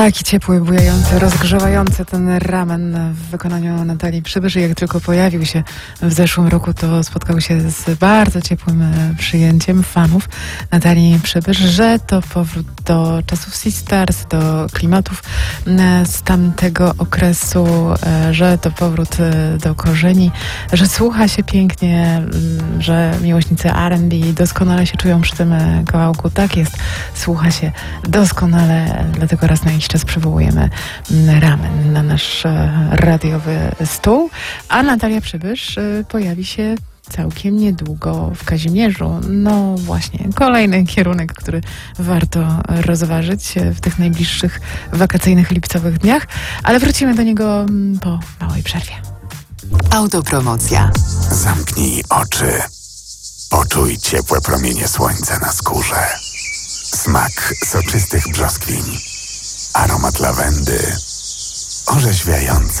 Taki ciepły, bujający, rozgrzewający ten ramen w wykonaniu Natalii Przybysz. Jak tylko pojawił się w zeszłym roku, to spotkał się z bardzo ciepłym przyjęciem fanów Natalii Przybysz, że to powrót do czasów Sisters, do klimatów z tamtego okresu, że to powrót do korzeni, że słucha się pięknie, że miłośnicy R&B doskonale się czują przy tym kawałku. Tak jest, słucha się doskonale, dlatego raz na jakiś czas przywołujemy ramen na nasz radiowy stół, a Natalia Przybysz pojawi się całkiem niedługo w Kazimierzu. No właśnie, kolejny kierunek, który warto rozważyć w tych najbliższych wakacyjnych lipcowych dniach, ale wrócimy do niego po małej przerwie. Autopromocja. Zamknij oczy. Poczuj ciepłe promienie słońca na skórze. Smak soczystych brzoskwiń. Aromat lawendy. Orzeźwiający.